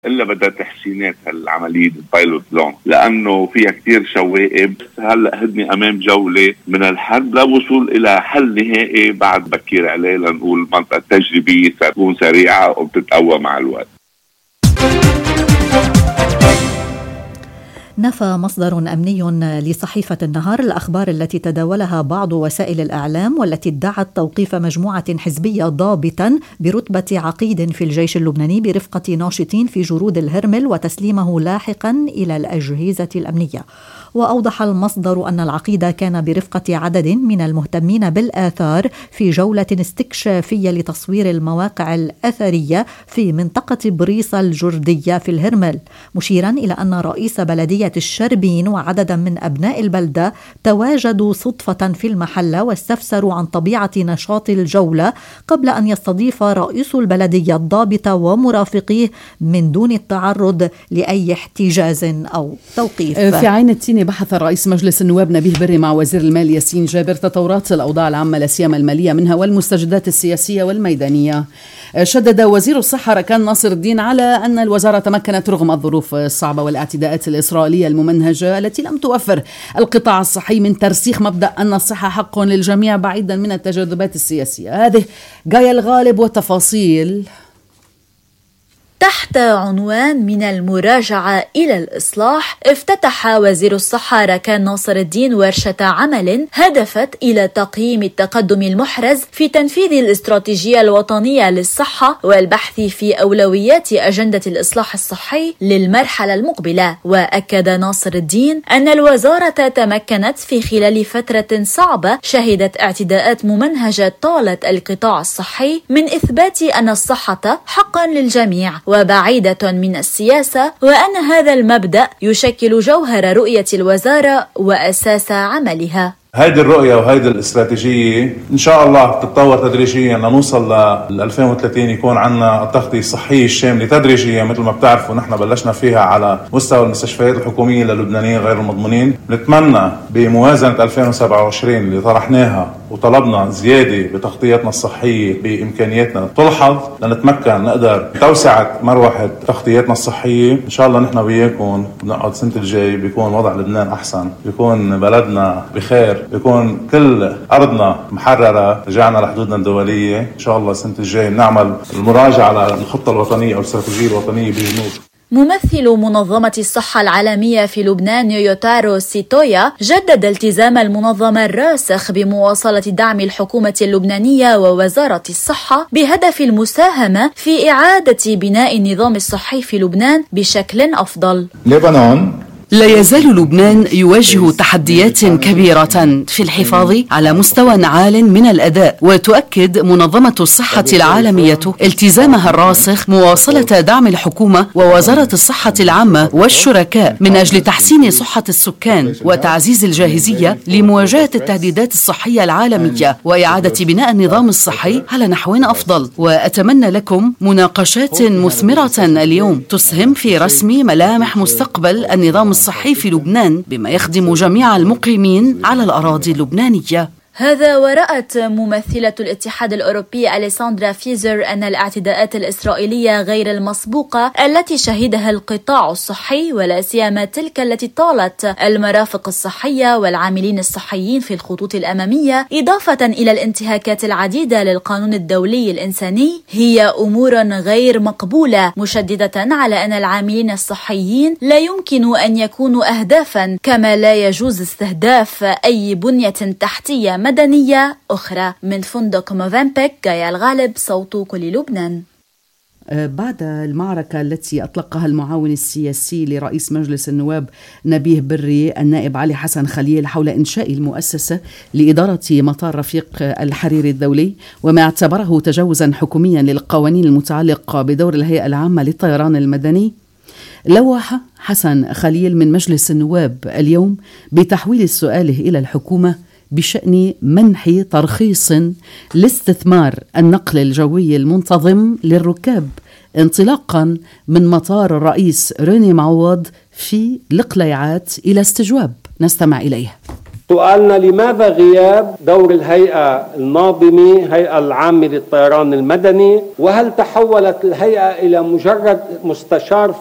إلا بدها تحسينات هالعملية البايلوت بلان، لأنه فيها كتير شوائب. هلأ هدني أمام جولة من الحرب للوصول إلى حل نهائي بعد بكير عليه، لنقول المنطقة التجريبية ستكون سريعة وبتتقوى مع الوقت. نفى مصدر أمني لصحيفة النهار الأخبار التي تداولها بعض وسائل الإعلام والتي ادعت توقيف مجموعة حزبية ضابطا برتبة عقيد في الجيش اللبناني برفقة ناشطين في جرود الهرمل وتسليمه لاحقا إلى الأجهزة الأمنية. وأوضح المصدر أن العقيد كان برفقة عدد من المهتمين بالآثار في جولة استكشافية لتصوير المواقع الأثرية في منطقة بريصة الجردية في الهرمل، مشيرا إلى أن رئيس بلدية الشربين وعددا من أبناء البلدة تواجدوا صدفة في المحلة واستفسروا عن طبيعة نشاط الجولة قبل أن يستضيف رئيس البلدية الضابط ومرافقيه من دون التعرض لأي احتجاز أو توقيف. في عين التين بحث رئيس مجلس النواب نبيه بري مع وزير المال ياسين جابر تطورات الأوضاع العامة لا سيما المالية منها والمستجدات السياسية والميدانية. شدد وزير الصحة ركان ناصر الدين على أن الوزارة تمكنت رغم الظروف الصعبة والاعتداءات الإسرائيلية الممنهجة التي لم توفر القطاع الصحي من ترسيخ مبدأ أن الصحة حق للجميع بعيدا من التجاذبات السياسية. هذه جاية الغالب والتفاصيل تحت عنوان من المراجعة إلى الإصلاح. افتتح وزير الصحة ركان ناصر الدين ورشة عمل هدفت إلى تقييم التقدم المحرز في تنفيذ الاستراتيجية الوطنية للصحة والبحث في أولويات أجندة الإصلاح الصحي للمرحلة المقبلة. وأكد ناصر الدين أن الوزارة تمكنت في خلال فترة صعبة شهدت اعتداءات ممنهجة طالت القطاع الصحي من إثبات أن الصحة حقا للجميع وبعيدة من السياسة، وأن هذا المبدأ يشكل جوهر رؤية الوزارة وأساس عملها. هيدي الرؤية وهيدي الاستراتيجية إن شاء الله تتطور تدريجيا لنوصل ل 2030 يكون عنا التغطية الصحية الشاملة تدريجيا. مثل ما بتعرفوا نحن بلشنا فيها على مستوى المستشفيات الحكومية للبنانيين غير المضمونين. نتمنى بموازنة 2027 اللي طرحناها وطلبنا زيادة بتغطيتنا الصحية بإمكانياتنا تلحظ لنتمكن نقدر توسعة مروحة تغطيتنا الصحية. إن شاء الله نحن وياكم بنقعد سنة الجاي بيكون وضع لبنان أحسن، بيكون بلدنا بخير، بيكون كل أرضنا محررة، رجعنا لحدودنا الدولية. إن شاء الله السنة الجاي نعمل المراجعة للخطة الوطنية أو الاستراتيجية الوطنية بجنوب. ممثل منظمة الصحة العالمية في لبنان يوتارو سيتويا جدد التزام المنظمة الراسخ بمواصلة دعم الحكومة اللبنانية ووزارة الصحة بهدف المساهمة في إعادة بناء النظام الصحي في لبنان بشكل أفضل. لا يزال لبنان يواجه تحديات كبيرة في الحفاظ على مستوى عال من الأداء، وتؤكد منظمة الصحة العالمية التزامها الراسخ مواصلة دعم الحكومة ووزارة الصحة العامة والشركاء من أجل تحسين صحة السكان وتعزيز الجاهزية لمواجهة التهديدات الصحية العالمية وإعادة بناء النظام الصحي على نحو أفضل. وأتمنى لكم مناقشات مثمرة اليوم تسهم في رسم ملامح مستقبل النظام الصحي في لبنان بما يخدم جميع المقيمين على الأراضي اللبنانية. هذا ورأت ممثلة الاتحاد الأوروبي أليساندرا فيزر أن الاعتداءات الإسرائيلية غير المسبوقة التي شهدها القطاع الصحي ولا سيما تلك التي طالت المرافق الصحية والعاملين الصحيين في الخطوط الأمامية إضافة إلى الانتهاكات العديدة للقانون الدولي الإنساني هي أمور غير مقبولة، مشددة على أن العاملين الصحيين لا يمكن أن يكونوا أهدافا، كما لا يجوز استهداف أي بنية تحتية مدنية أخرى. من فندق موفنبيك، جاية الغالب، صوت كل لبنان. بعد المعركة التي أطلقها المعاون السياسي لرئيس مجلس النواب نبيه بري النائب علي حسن خليل حول إنشاء المؤسسة لإدارة مطار رفيق الحريري الدولي وما اعتبره تجاوزا حكوميا للقوانين المتعلقة بدور الهيئة العامة للطيران المدني، لوح حسن خليل من مجلس النواب اليوم بتحويل السؤال إلى الحكومة بشأن منح ترخيص لاستثمار النقل الجوي المنتظم للركاب انطلاقا من مطار الرئيس روني معوض في القليعات إلى استجواب. نستمع إليه. سؤالنا: لماذا غياب دور الهيئة الناظمة، هيئة العامة للطيران المدني؟ وهل تحولت الهيئة إلى مجرد مستشار